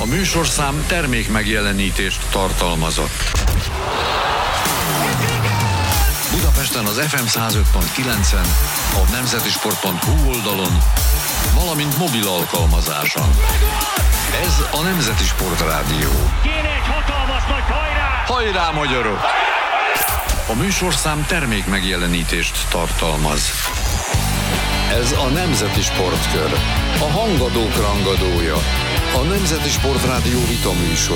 műsorszám termék megjelenítést tartalmazott. Budapesten az FM 105.9-en, a nemzetisport.hu oldalon, valamint mobil alkalmazáson. Ez a Nemzeti Sport Rádió. Kéne egy hatalmas nagy hajrá! Hajrá, magyarok! A műsorszám termék megjelenítést tartalmaz. Ez a Nemzeti Sportkör, a hangadók rangadója, a Nemzeti Sport Rádió vita műsora.